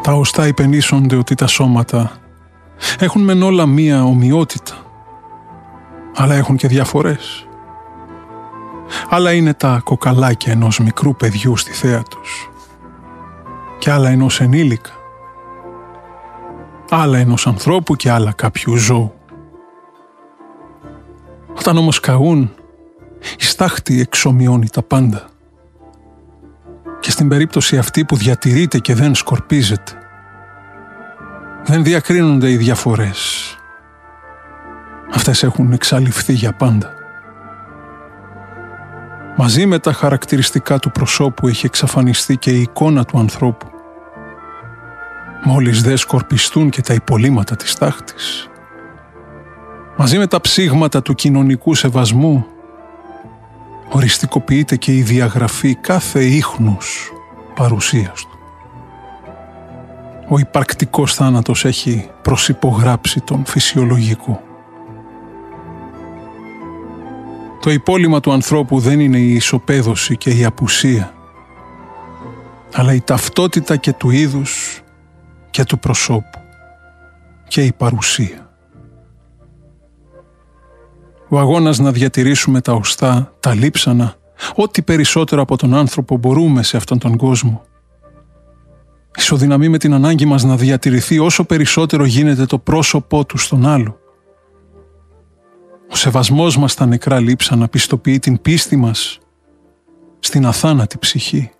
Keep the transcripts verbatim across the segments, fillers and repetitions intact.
Τα οστά υπενήσονται ότι τα σώματα έχουν μεν όλα μία ομοιότητα, αλλά έχουν και διαφορές. Άλλα είναι τα κοκαλάκια ενός μικρού παιδιού στη θέα τους και άλλα ενός ενήλικα, άλλα ενός ανθρώπου και άλλα κάποιου ζώου. Όταν όμως καούν, η στάχτη εξομοιώνει τα πάντα. Και στην περίπτωση αυτή που διατηρείται και δεν σκορπίζεται, δεν διακρίνονται οι διαφορές. Αυτές έχουν εξαλειφθεί για πάντα. Μαζί με τα χαρακτηριστικά του προσώπου έχει εξαφανιστεί και η εικόνα του ανθρώπου. Μόλις δε σκορπιστούν και τα υπολείμματα της τάχτης, μαζί με τα ψήγματα του κοινωνικού σεβασμού, οριστικοποιείται και η διαγραφή κάθε ίχνους παρουσίας του. Ο υπαρκτικός θάνατος έχει προσυπογράψει τον φυσιολογικό. Το υπόλοιμα του ανθρώπου δεν είναι η ισοπαίδωση και η απουσία, αλλά η ταυτότητα και του είδους και του προσώπου και η παρουσία. Ο αγώνας να διατηρήσουμε τα οστά, τα λείψανα, ό,τι περισσότερο από τον άνθρωπο μπορούμε σε αυτόν τον κόσμο, ισοδυναμεί με την ανάγκη μας να διατηρηθεί όσο περισσότερο γίνεται το πρόσωπό του στον άλλο. Ο σεβασμός μας στα νεκρά λείψανα πιστοποιεί την πίστη μας στην αθάνατη ψυχή.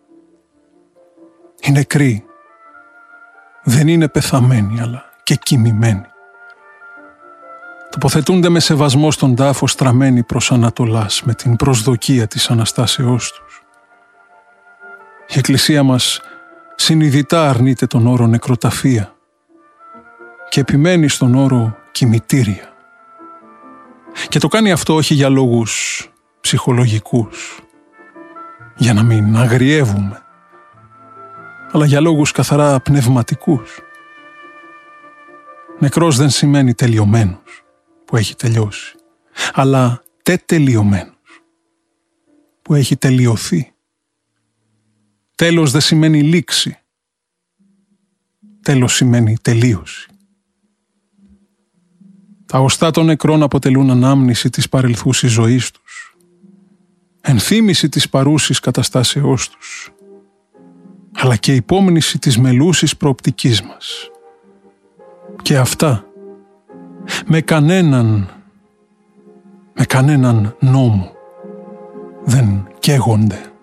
Οι νεκροί δεν είναι πεθαμένοι, αλλά και κοιμημένοι. Τοποθετούνται με σεβασμό στον τάφο στραμμένοι προς Ανατολάς με την προσδοκία της Αναστάσεώς τους. Η Εκκλησία μας συνειδητά αρνείται τον όρο νεκροταφεία και επιμένει στον όρο κημητήρια. Και το κάνει αυτό όχι για λόγους ψυχολογικούς, για να μην αγριεύουμε, αλλά για λόγους καθαρά πνευματικούς. Νεκρός δεν σημαίνει τελειωμένος, που έχει τελειώσει, αλλά τετελειωμένος, που έχει τελειωθεί. Τέλος δεν σημαίνει λήξη. Τέλος σημαίνει τελείωση. Τα οστά των νεκρών αποτελούν ανάμνηση της παρελθούσης ζωής τους, ενθύμηση της παρούσης καταστάσεώς τους, αλλά και υπόμνηση της μελούσης προοπτικής μας. Και αυτά με κανέναν, με κανέναν νόμο δεν καίγονται.